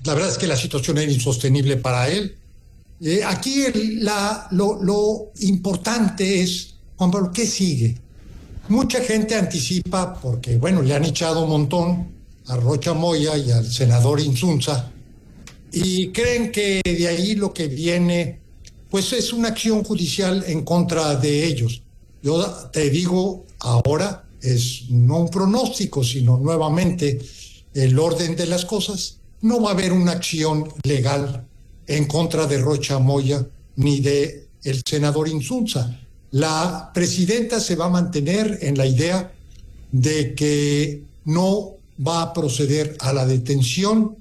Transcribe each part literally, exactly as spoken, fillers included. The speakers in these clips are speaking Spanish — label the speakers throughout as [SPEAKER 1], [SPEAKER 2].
[SPEAKER 1] la verdad es que la situación era insostenible para él. Eh, aquí el, la, lo, lo importante es, Juan Pablo, ¿qué sigue? Mucha gente anticipa, porque bueno, le han echado un montón a Rocha Moya y al senador Insunza, y creen que de ahí lo que viene, pues es una acción judicial en contra de ellos. Yo te digo ahora, es no un pronóstico, sino nuevamente el orden de las cosas. No va a haber una acción legal en contra de Rocha Moya ni de el senador Insunza. La presidenta se va a mantener en la idea de que no va a proceder a la detención,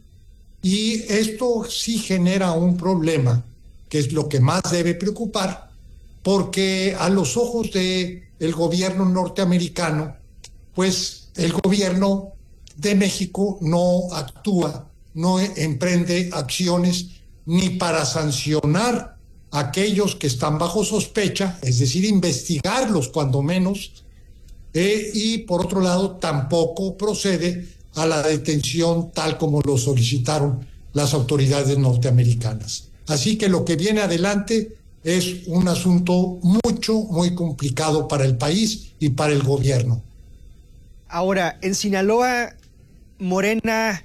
[SPEAKER 1] y esto sí genera un problema, que es lo que más debe preocupar, porque a los ojos del gobierno norteamericano, pues el gobierno de México no actúa, no emprende acciones ni para sancionar a aquellos que están bajo sospecha, es decir, investigarlos cuando menos, eh, y por otro lado tampoco procede a la detención tal como lo solicitaron las autoridades norteamericanas. Así que lo que viene adelante es un asunto mucho, muy complicado para el país y para el gobierno.
[SPEAKER 2] Ahora, en Sinaloa, Morena,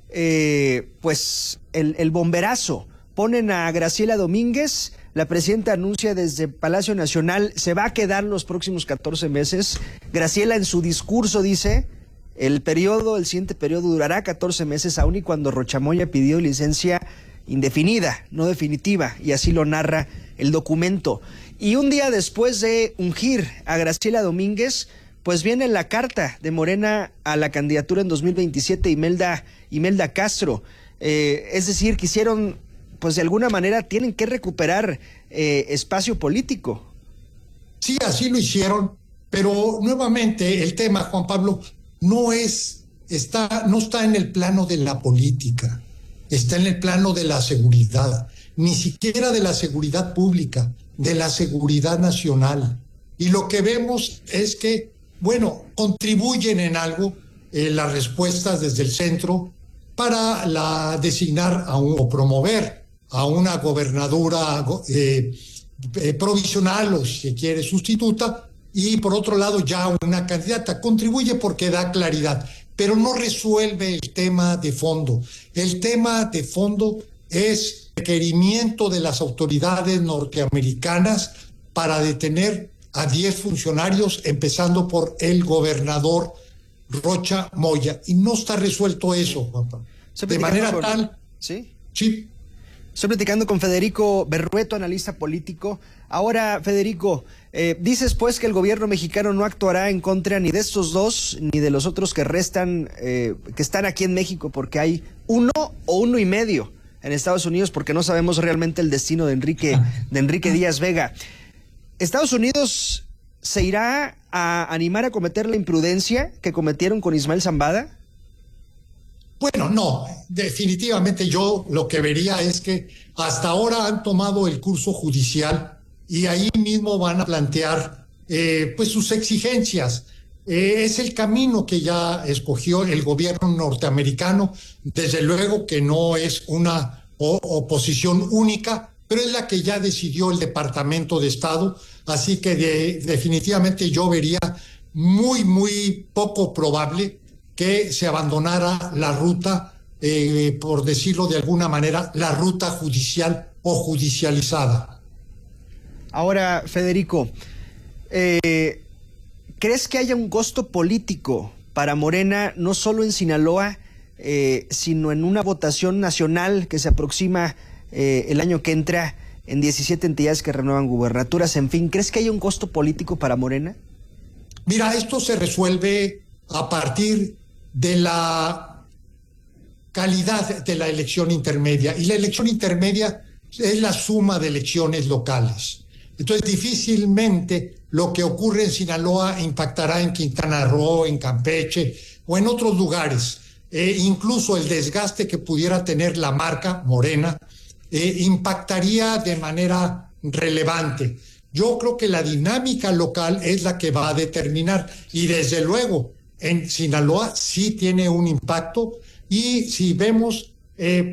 [SPEAKER 2] eh, pues el, el bomberazo, ponen a Graciela Domínguez, la presidenta anuncia desde Palacio Nacional, se va a quedar los próximos catorce meses. Graciela en su discurso dice, el periodo, el siguiente periodo durará catorce meses, aun y cuando Rocha Moya pidió licencia indefinida, no definitiva, y así lo narra el documento. Y un día después de ungir a Graciela Domínguez, pues viene la carta de Morena a la candidatura en dos mil veintisiete, Imelda, Imelda Castro. Eh, es decir, quisieron, pues de alguna manera tienen que recuperar eh, espacio político.
[SPEAKER 1] Sí, así lo hicieron, pero nuevamente el tema, Juan Pablo, no es, está, no está en el plano de la política, está en el plano de la seguridad, ni siquiera de la seguridad pública, de la seguridad nacional. Y lo que vemos es que, bueno, contribuyen en algo eh, las respuestas desde el centro para la, designar a un, o promover a una gobernadora eh, eh, provisional, o si se quiere sustituta, y por otro lado ya una candidata. Contribuye porque da claridad, pero no resuelve el tema de fondo. El tema de fondo es el requerimiento de las autoridades norteamericanas para detener a diez funcionarios, empezando por el gobernador Rocha Moya. Y no está resuelto eso, Juan Pablo. De manera
[SPEAKER 2] con...
[SPEAKER 1] tal...
[SPEAKER 2] ¿Sí?
[SPEAKER 1] Sí.
[SPEAKER 2] Estoy platicando con Federico Berrueto, analista político. Ahora, Federico, eh, dices pues que el gobierno mexicano no actuará en contra ni de estos dos, ni de los otros que restan, eh, que están aquí en México, porque hay uno o uno y medio en Estados Unidos, porque no sabemos realmente el destino de Enrique, de Enrique Díaz Vega. ¿Estados Unidos se irá a animar a cometer la imprudencia que cometieron con Ismael Zambada?
[SPEAKER 1] Bueno, no, definitivamente yo lo que vería es que hasta ahora han tomado el curso judicial y ahí mismo van a plantear eh, pues sus exigencias. Eh, es el camino que ya escogió el gobierno norteamericano, desde luego que no es una o, oposición única, pero es la que ya decidió el Departamento de Estado, así que de, definitivamente yo vería muy, muy poco probable que se abandonara la ruta, eh, por decirlo de alguna manera, la ruta judicial o judicializada.
[SPEAKER 2] Ahora, Federico, eh, ¿crees que haya un costo político para Morena, no solo en Sinaloa, eh, sino en una votación nacional que se aproxima eh, el año que entra en diecisiete entidades que renuevan gubernaturas? En fin, ¿crees que haya un costo político para Morena?
[SPEAKER 1] Mira, esto se resuelve a partir de la calidad de la elección intermedia, y la elección intermedia es la suma de elecciones locales. Entonces difícilmente lo que ocurre en Sinaloa impactará en Quintana Roo, en Campeche o en otros lugares. Eh, incluso el desgaste que pudiera tener la marca Morena eh, impactaría de manera relevante. Yo creo que la dinámica local es la que va a determinar, y desde luego en Sinaloa sí tiene un impacto, y si vemos eh,